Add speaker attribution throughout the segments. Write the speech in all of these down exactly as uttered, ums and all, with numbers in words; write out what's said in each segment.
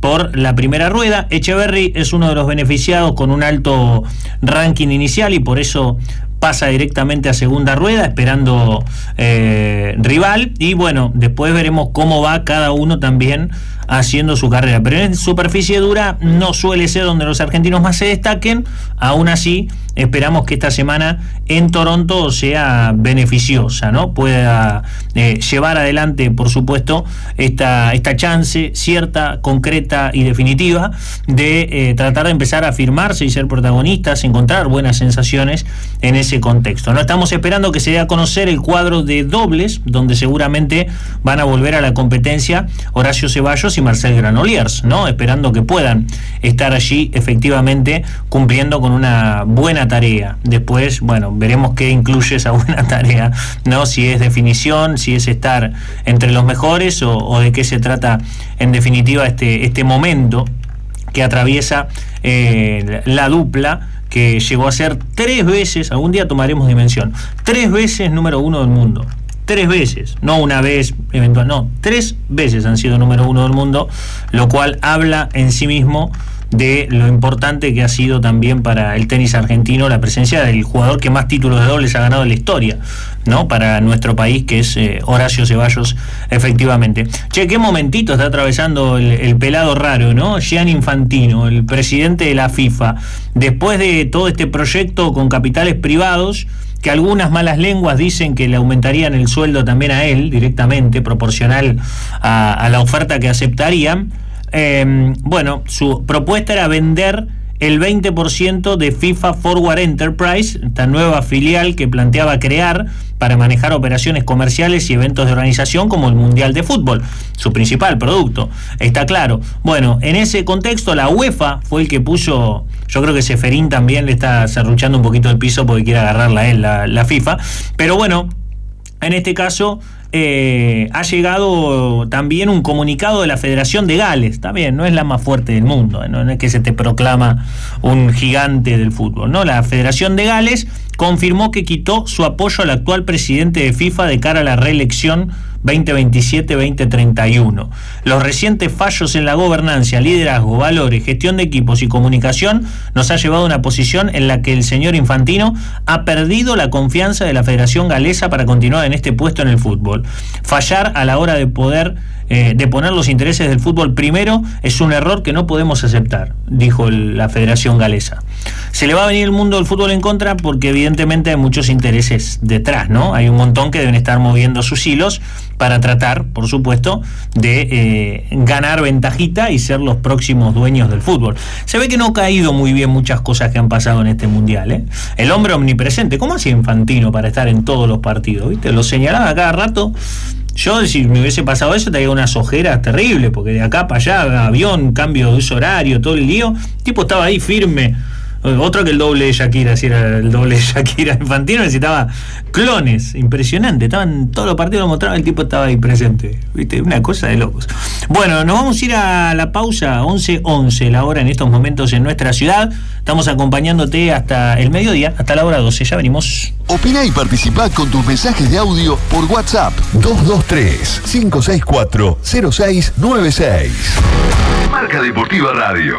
Speaker 1: por la primera rueda. Echeverry es uno de los beneficiados con un alto ranking inicial y por eso pasa directamente a segunda rueda esperando eh, rival, y bueno, después veremos cómo va cada uno también haciendo su carrera, pero en superficie dura no suele ser donde los argentinos más se destaquen. Aún así esperamos que esta semana en Toronto sea beneficiosa, ¿no? Pueda eh, llevar adelante, por supuesto, esta, esta chance cierta, concreta y definitiva de eh, tratar de empezar a afirmarse y ser protagonistas, encontrar buenas sensaciones en ese contexto, ¿no? Estamos esperando que se dé a conocer el cuadro de dobles, donde seguramente van a volver a la competencia Horacio Ceballos y Marcel Granollers, ¿no? Esperando que puedan estar allí efectivamente cumpliendo con una buena tarea. Después, bueno, veremos qué incluye esa buena tarea, ¿no? Si es definición, si es estar entre los mejores o, o de qué se trata en definitiva este, este momento que atraviesa eh, la dupla, que llegó a ser tres veces, algún día tomaremos dimensión, tres veces número uno del mundo. Tres veces, no una vez eventual, no, tres veces han sido número uno del mundo, lo cual habla en sí mismo de lo importante que ha sido también para el tenis argentino la presencia del jugador que más títulos de dobles ha ganado en la historia, ¿no? Para nuestro país, que es eh, Horacio Ceballos, efectivamente. Che, qué momentito está atravesando el, el pelado raro, ¿no? Gianni Infantino, el presidente de la FIFA, después de todo este proyecto con capitales privados, que algunas malas lenguas dicen que le aumentarían el sueldo también a él, directamente, proporcional a, a la oferta que aceptarían. Eh, bueno, su propuesta era vender el veinte por ciento de FIFA Forward Enterprise, esta nueva filial que planteaba crear para manejar operaciones comerciales y eventos de organización como el Mundial de Fútbol, su principal producto, está claro. Bueno, en ese contexto la UEFA fue el que puso, yo creo que Seferín también le está serruchando un poquito el piso porque quiere agarrarla a él, la, la FIFA, pero bueno, en este caso Eh, ha llegado también un comunicado de la Federación de Gales, también no es la más fuerte del mundo, ¿eh? No es que se te proclama un gigante del fútbol, ¿no? La Federación de Gales confirmó que quitó su apoyo al actual presidente de FIFA de cara a la reelección veinte veintisiete veinte treinta y uno. Los recientes fallos en la gobernanza, liderazgo, valores, gestión de equipos y comunicación nos ha llevado a una posición en la que el señor Infantino ha perdido la confianza de la Federación Galesa para continuar en este puesto en el fútbol. Fallar a la hora de poder eh, de poner los intereses del fútbol primero es un error que no podemos aceptar, dijo el, la Federación Galesa. Se le va a venir el mundo del fútbol en contra porque evidentemente hay muchos intereses detrás, ¿no? Hay un montón que deben estar moviendo sus hilos para tratar, por supuesto, de eh, ganar ventajita y ser los próximos dueños del fútbol. Se ve que no ha caído muy bien muchas cosas que han pasado en este mundial, ¿eh? El hombre omnipresente, ¿cómo hacía Infantino para estar en todos los partidos? ¿Viste? Lo señalaba cada rato. Yo, si me hubiese pasado eso, tenía unas ojeras terribles, porque de acá para allá, avión, cambio de uso horario, todo el lío. El tipo estaba ahí firme. Otro que el doble de Shakira, si era el doble de Shakira. Infantino necesitaba clones, impresionante, estaban todos los partidos, lo mostraba, el tipo estaba ahí presente, ¿viste? Una cosa de locos. Bueno, nos vamos a ir a la pausa, once once la hora en estos momentos en nuestra ciudad. Estamos acompañándote hasta el mediodía, hasta la hora doce, ya venimos.
Speaker 2: Opina y participá con tus mensajes de audio por WhatsApp dos dos tres, cinco seis cuatro, cero seis nueve seis. Marca Deportiva Radio.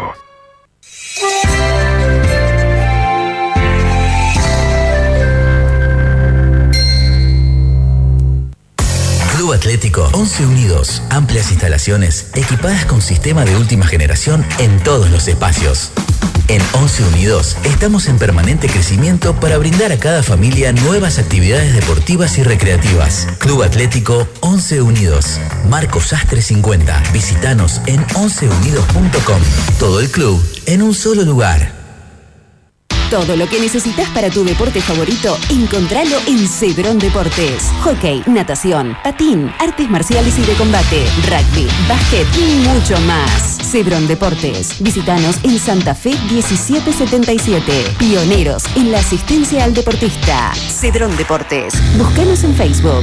Speaker 3: Club Atlético Once Unidos. Amplias instalaciones equipadas con sistema de última generación en todos los espacios. En Once Unidos estamos en permanente crecimiento para brindar a cada familia nuevas actividades deportivas y recreativas. Club Atlético Once Unidos. Marco Sastre cincuenta. Visítanos en once unidos punto com. Todo el club en un solo lugar.
Speaker 4: Todo lo que necesitas para tu deporte favorito, encontralo en Cedrón Deportes. Hockey, natación, patín, artes marciales y de combate, rugby, básquet y mucho más. Cedrón Deportes. Visítanos en Santa Fe diecisiete setenta y siete. Pioneros en la asistencia al deportista. Cedrón Deportes. Búscanos en Facebook.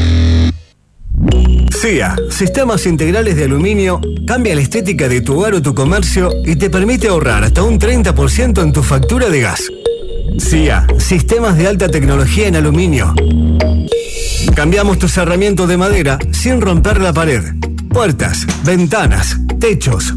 Speaker 5: C I A, Sistemas Integrales de Aluminio, cambia la estética de tu hogar o tu comercio y te permite ahorrar hasta un treinta por ciento en tu factura de gas. C I A, Sistemas de Alta Tecnología en Aluminio. Cambiamos tu cerramiento de madera sin romper la pared. Puertas, ventanas, techos,